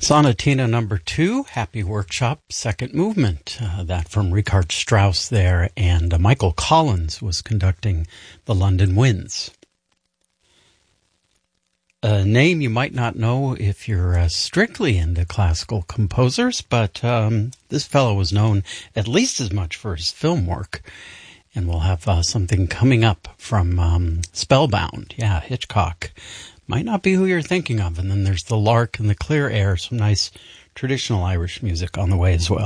Sonatina number 2, Happy Workshop, second movement. That from Richard Strauss there, and Michael Collins was conducting the London Winds. A name you might not know if you're strictly into classical composers, but this fellow was known at least as much for his film work. And we'll have something coming up from Spellbound. Yeah, Hitchcock. Might not be who you're thinking of. And then there's The Lark and The Clear Air, some nice traditional Irish music on the way as well.